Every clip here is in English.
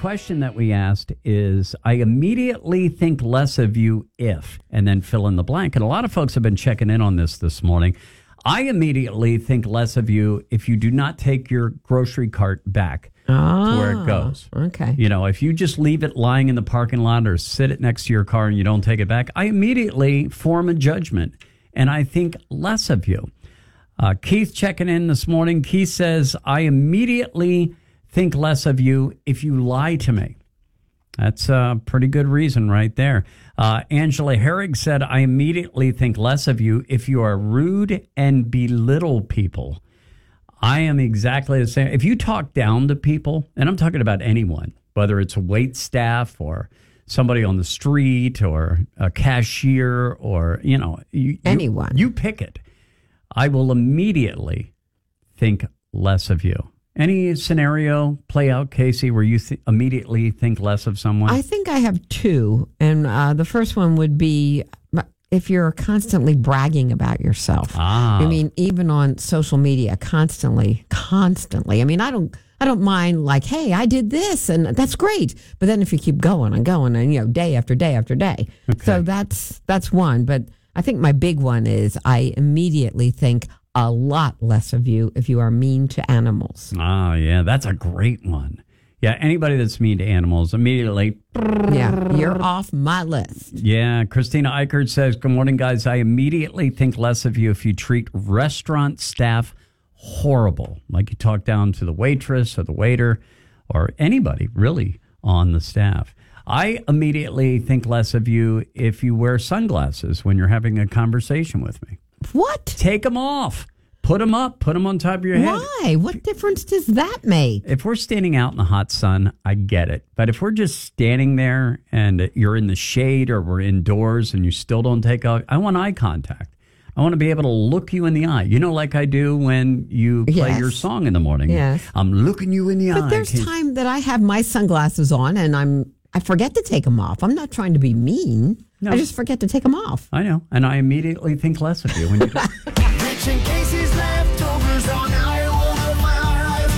question that we asked is, I immediately think less of you if, and then fill in the blank. And a lot of folks have been checking in on this morning. I immediately think less of you if you do not take your grocery cart back to where it goes. Okay. You know, if you just leave it lying in the parking lot or sit it next to your car and you don't take it back, I immediately form a judgment and I think less of you. Keith checking in this morning. Keith says, I immediately think less of you if you lie to me. That's a pretty good reason right there. Angela Herrig said, I immediately think less of you if you are rude and belittle people. I am exactly the same. If you talk down to people, and I'm talking about anyone, whether it's a wait staff or somebody on the street or a cashier or, you know, anyone, you pick it. I will immediately think less of you. Any scenario play out, Casey, where you immediately think less of someone? I think I have two. And the first one would be if you're constantly bragging about yourself. I mean, even on social media, constantly. I mean, I don't mind like, hey, I did this and that's great. But then if you keep going and going and, you know, day after day after day. Okay. So that's one. But I think my big one is I immediately think a lot less of you if you are mean to animals. Oh, yeah, that's a great one. Yeah, anybody that's mean to animals, immediately. Yeah, you're off my list. Yeah, Christina Eichert says, good morning, guys. I immediately think less of you if you treat restaurant staff horrible. Like you talk down to the waitress or the waiter or anybody really on the staff. I immediately think less of you if you wear sunglasses when you're having a conversation with me. What? Take them off. Put them up. Put them on top of your head. Why? What difference does that make? If we're standing out in the hot sun, I get it. But if we're just standing there and you're in the shade or we're indoors and you still don't take off, I want eye contact. I want to be able to look you in the eye. You know, like I do when you play your song in the morning. Yes. I'm looking you in the eye. But there's time that I have my sunglasses on and I forget to take them off. I'm not trying to be mean. No. I just forget to take them off. I know. And I immediately think less of you when you do. Rich and Casey's leftovers on Iowa Live.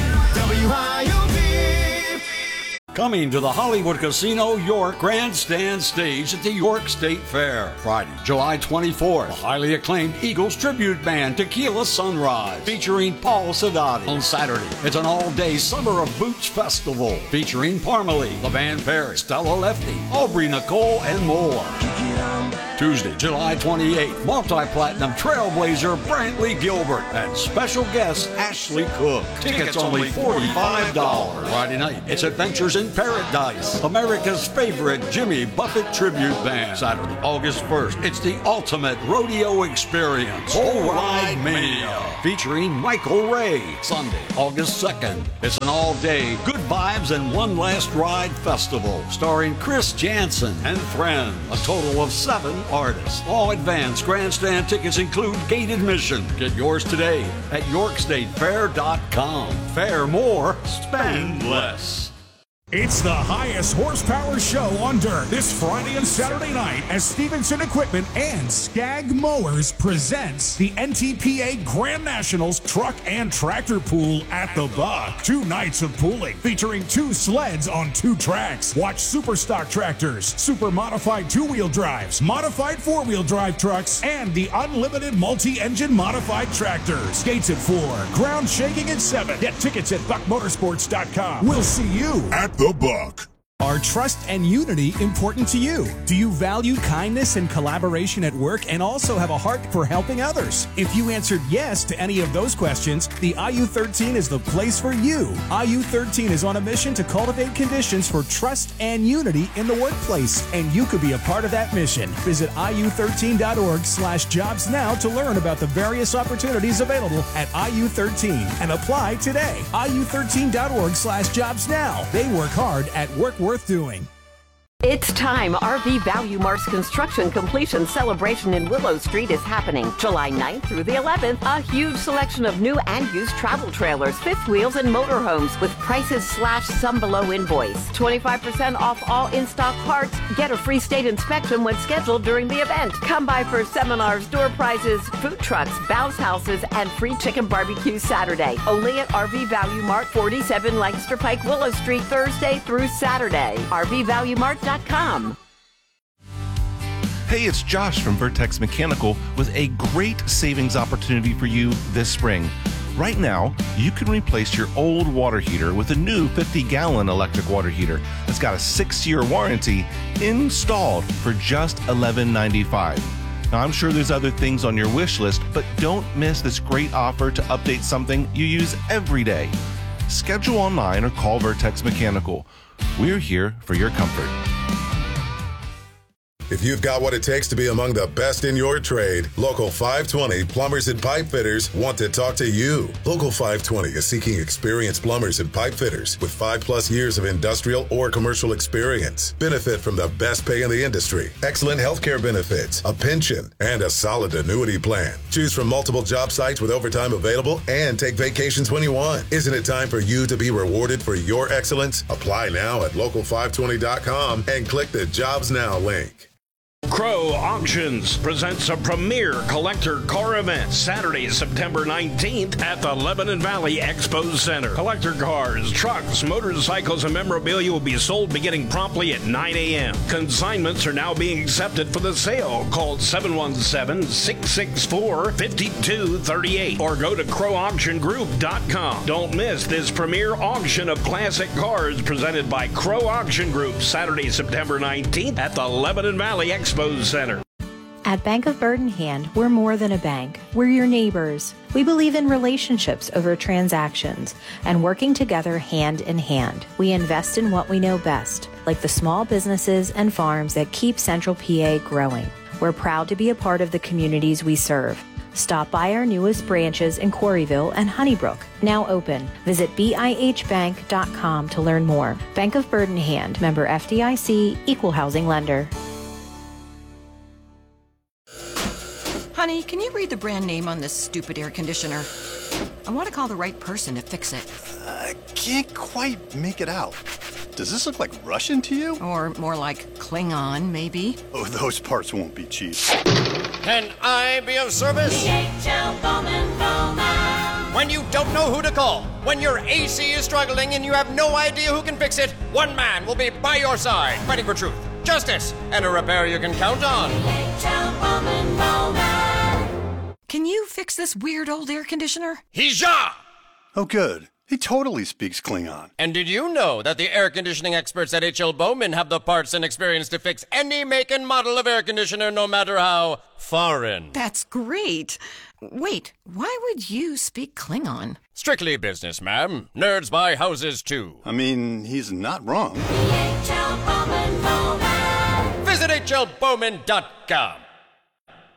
WIOD. Coming to the Hollywood Casino York Grandstand Stage at the York State Fair. Friday, July 24th, the highly acclaimed Eagles tribute band Tequila Sunrise featuring Paul Sadati. On Saturday, it's an all-day Summer of Boots Festival featuring Parmalee, LeVan Perry, Stella Lefty, Aubrey Nicole, and more. Tuesday, July 28th, multi-platinum trailblazer Brantley Gilbert and special guest Ashley Cook. Tickets only $45. Friday night, it's Adventures in Paradise, America's favorite Jimmy Buffett tribute band. Saturday, August 1st, it's the ultimate rodeo experience, Bull Ride Mania, featuring Michael Ray. Sunday, August 2nd, it's an all-day Good Vibes and One Last Ride festival, starring Chris Jansen and friends. A total of 7 artists. All advanced grandstand tickets include gate admission. Get yours today at YorkStateFair.com. Fair more, spend less. It's the highest horsepower show on dirt this Friday and Saturday night as Stevenson Equipment and Skag Mowers presents the NTPA Grand Nationals Truck and Tractor Pool at the Buck. 2 nights of pooling featuring 2 sleds on 2 tracks. Watch super stock tractors, super modified 2-wheel drives, modified 4-wheel drive trucks, and the unlimited multi-engine modified tractors. Gates at 4, ground shaking at 7. Get tickets at buckmotorsports.com. We'll see you at the Buck. Are trust and unity important to you? Do you value kindness and collaboration at work and also have a heart for helping others? If you answered yes to any of those questions, the IU13 is the place for you. IU13 is on a mission to cultivate conditions for trust and unity in the workplace, and you could be a part of that mission. Visit iu13.org/jobs now to learn about the various opportunities available at IU13 and apply today. iu13.org/jobs now. They work hard at work worth doing. It's time. RV Value Mart's construction completion celebration in Willow Street is happening July 9th through the 11th. A huge selection of new and used travel trailers, fifth wheels, and motorhomes with prices slashed some below invoice. 25% off all in-stock parts. Get a free state inspection when scheduled during the event. Come by for seminars, door prizes, food trucks, bounce houses, and free chicken barbecue Saturday. Only at RV Value Mart, 47 Lancaster Pike, Willow Street, Thursday through Saturday. RVValueMart.com. Hey, it's Josh from Vertex Mechanical with a great savings opportunity for you this spring. Right now, you can replace your old water heater with a new 50-gallon electric water heater that's got a 6-year warranty installed for just $11.95. Now, I'm sure there's other things on your wish list, but don't miss this great offer to update something you use every day. Schedule online or call Vertex Mechanical. We're here for your comfort. If you've got what it takes to be among the best in your trade, Local 520 Plumbers and Pipe Fitters want to talk to you. Local 520 is seeking experienced plumbers and pipe fitters with 5+ years of industrial or commercial experience. Benefit from the best pay in the industry, excellent healthcare benefits, a pension, and a solid annuity plan. Choose from multiple job sites with overtime available and take vacations when you want. Isn't it time for you to be rewarded for your excellence? Apply now at local520.com and click the Jobs Now link. Crow Auctions presents a premier collector car event Saturday, September 19th at the Lebanon Valley Expo Center. Collector cars, trucks, motorcycles, and memorabilia will be sold beginning promptly at 9 a.m. Consignments are now being accepted for the sale. Call 717-664-5238 or go to crowauctiongroup.com. Don't miss this premier auction of classic cars presented by Crow Auction Group Saturday, September 19th at the Lebanon Valley Expo Center. At Bank of Bird in Hand, we're more than a bank. We're your neighbors. We believe in relationships over transactions and working together hand in hand. We invest in what we know best, like the small businesses and farms that keep Central PA growing. We're proud to be a part of the communities we serve. Stop by our newest branches in Quarryville and Honeybrook, now open. Visit BIHbank.com to learn more. Bank of Bird in Hand, member FDIC, equal housing lender. Honey, can you read the brand name on this stupid air conditioner? I want to call the right person to fix it. I can't quite make it out. Does this look like Russian to you? Or more like Klingon, maybe? Oh, those parts won't be cheap. Can I be of service? DHL Bowman Bowman. When you don't know who to call, when your AC is struggling and you have no idea who can fix it, one man will be by your side, fighting for truth, justice, and a repair you can count on. DHL Bowman Bowman. Can you fix this weird old air conditioner? Hija! Oh, good. He totally speaks Klingon. And did you know that the air conditioning experts at H.L. Bowman have the parts and experience to fix any make and model of air conditioner, no matter how foreign? That's great. Wait, why would you speak Klingon? Strictly business, ma'am. Nerds buy houses, too. I mean, he's not wrong. DHL Bowman Bowman. Visit HLBowman.com.